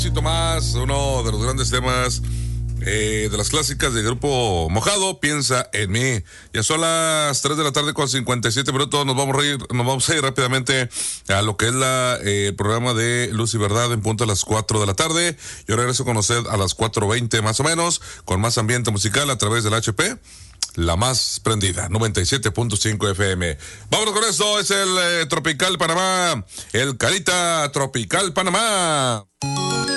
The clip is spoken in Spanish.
Más, uno de los grandes temas de las clásicas del grupo Mojado, Piensa en mí. Ya son las 3 de la tarde con 57 minutos. Nos vamos a ir rápidamente a lo que es el programa de Luz y Verdad en punto a las 4 de la tarde. Yo regreso con usted a las 4:20 más o menos, con más ambiente musical a través del HP. La más prendida, 97.5 FM. Vámonos con esto, es el Tropical Panamá, el Carita Tropical Panamá.